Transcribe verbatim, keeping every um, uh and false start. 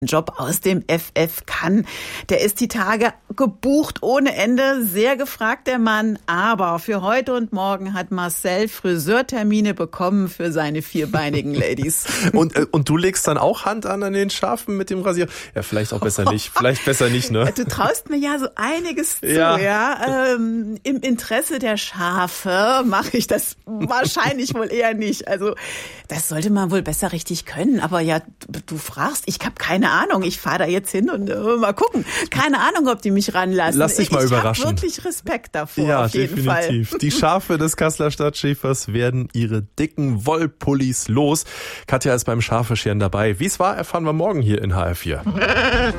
Job aus dem F F kann. Der ist die Tage gebucht ohne Ende, sehr gefragt der Mann, aber für heute und morgen hat Marcel Friseurtermine bekommen für seine vierbeinigen Ladies. und, äh, und du legst dann auch Hand an an den Schafen mit dem Rasier? Ja, vielleicht auch besser nicht, vielleicht besser nicht, ne? Du traust mir ja so einiges zu, ja. ja. Ähm, im Interesse der Schafe mache ich das wahrscheinlich wohl eher nicht. Also das sollte man wohl besser richtig können, aber ja, du, du fragst, ich habe keine Ahnung, ich fahre da jetzt hin und äh, mal gucken. Keine Ahnung, ob die mich ranlassen. Lass dich mal ich überraschen. Ich habe wirklich Respekt davor, ja, auf jeden definitiv. Fall. Die Schafe des Kasseler Stadtschäfers werden ihre dicken Wollpullis los. Katja ist beim Schafescheren dabei. Wie es war, erfahren wir morgen hier in H R vier.